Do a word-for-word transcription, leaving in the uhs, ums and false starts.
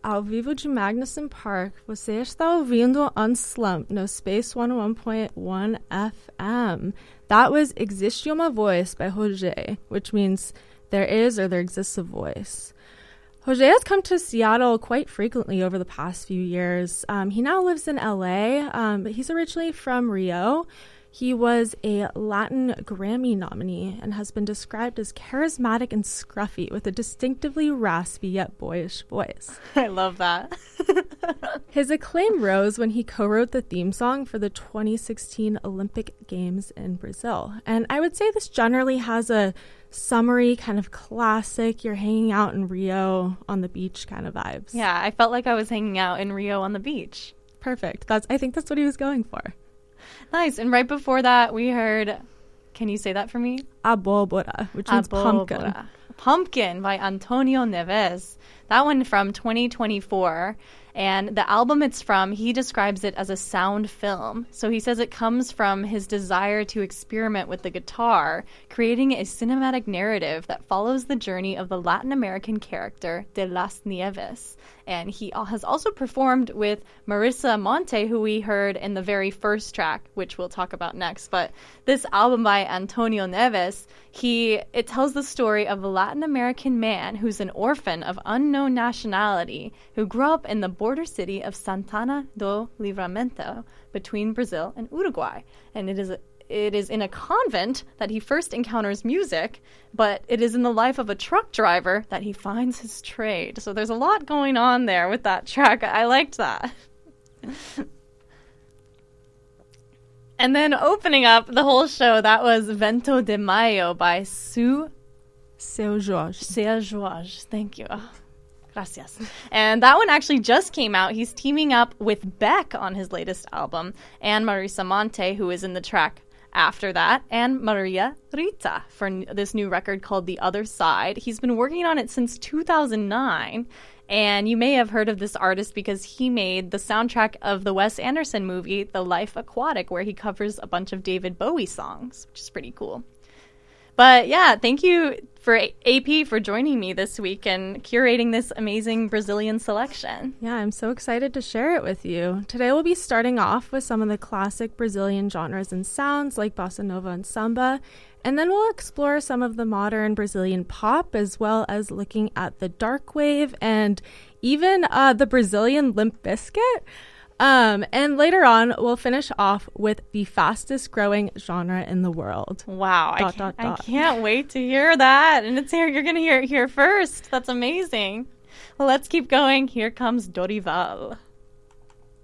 ao vivo de Magnuson Park. Você está ouvindo Unslump no Space one oh one point one F M. That was Existe Uma Voz by Roger, which means there is or there exists a voice. Roger has come to Seattle quite frequently over the past few years. Um, he now lives in L A, um, but he's originally from Rio. He was a Latin Grammy nominee and has been described as charismatic and scruffy with a distinctively raspy yet boyish voice. I love that. His acclaim rose when he co-wrote the theme song for the twenty sixteen Olympic Games in Brazil. And I would say this generally has a summery kind of classic, you're hanging out in Rio on the beach kind of vibes. Yeah, I felt like I was hanging out in Rio on the beach. Perfect. That's I think that's what he was going for. Nice. And right before that, we heard, can you say that for me? Abóbora, which means pumpkin. Abóbora. Pumpkin by Antonio Neves. That one from twenty twenty-four. And the album it's from, he describes it as a sound film. So he says it comes from his desire to experiment with the guitar, creating a cinematic narrative that follows the journey of the Latin American character De Las Nieves. And he has also performed with Marisa Monte, who we heard in the very first track, which we'll talk about next. But this album by Antonio Neves, he it tells the story of a Latin American man who's an orphan of unknown nationality who grew up in the border city of Santana do Livramento between Brazil and Uruguay. And it is a It is in a convent that he first encounters music, but it is in the life of a truck driver that he finds his trade. So there's a lot going on there with that track. I liked that. And then opening up the whole show, that was Vento de Mayo by Sue Seu Jorge. Seu Jorge. Thank you. Gracias. And that one actually just came out. He's teaming up with Beck on his latest album, and Marisa Monte, who is in the track after that, and Maria Rita for n- this new record called The Other Side. He's been working on it since two thousand nine, and you may have heard of this artist because he made the soundtrack of the Wes Anderson movie, The Life Aquatic, where he covers a bunch of David Bowie songs, which is pretty cool. But yeah, thank you for A P for joining me this week and curating this amazing Brazilian selection. Yeah, I'm so excited to share it with you. Today we'll be starting off with some of the classic Brazilian genres and sounds like bossa nova and samba, and then we'll explore some of the modern Brazilian pop as well as looking at the dark wave and even uh, the Brazilian Limp Bizkit. Um, and later on, we'll finish off with the fastest growing genre in the world. Wow. Dot, I, dot, can't, dot. I can't wait to hear that. And it's here. You're going to hear it here first. That's amazing. Well, let's keep going. Here comes Dorival.